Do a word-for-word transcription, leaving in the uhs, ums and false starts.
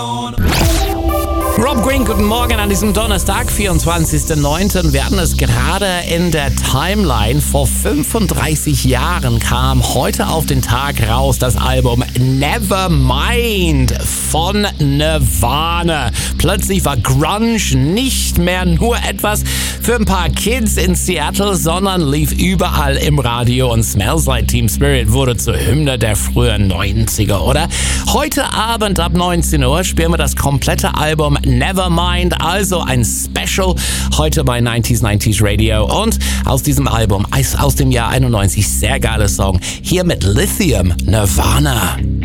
Rob Green, guten Morgen an diesem Donnerstag, vierundzwanzigsten neunten Wir hatten es gerade in der Timeline. Vor fünfunddreißig Jahren kam heute auf den Tag raus das Album Nevermind von Nirvana. Plötzlich war Grunge nicht mehr nur etwas für ein paar Kids in Seattle, sondern lief überall im Radio und Smells Like Teen Spirit wurde zur Hymne der frühen neunziger, oder? Heute Abend ab neunzehn Uhr spielen wir das komplette Album Nevermind, also ein Special heute bei neunziger neunzig Radio und aus diesem Album, aus dem Jahr einundneunzig, sehr geiler Song, hier mit Lithium, Nirvana.